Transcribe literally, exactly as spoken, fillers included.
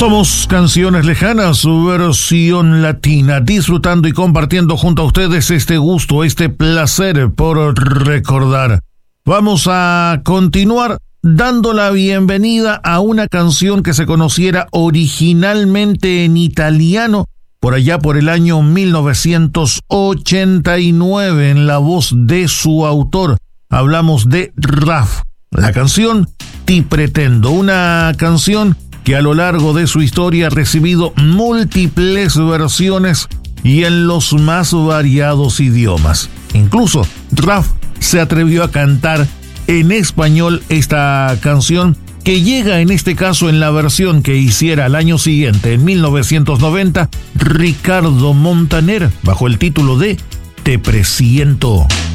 Somos Canciones Lejanas, su versión latina, disfrutando y compartiendo junto a ustedes este gusto, este placer por recordar. Vamos a continuar dando la bienvenida a una canción que se conociera originalmente en italiano por allá por el año mil novecientos ochenta y nueve en la voz de su autor. Hablamos de Raf. La canción Ti pretendo, una canción que a lo largo de su historia ha recibido múltiples versiones y en los más variados idiomas. Incluso Raf se atrevió a cantar en español esta canción, que llega en este caso en la versión que hiciera al año siguiente, en mil novecientos noventa, Ricardo Montaner, bajo el título de Te presiento.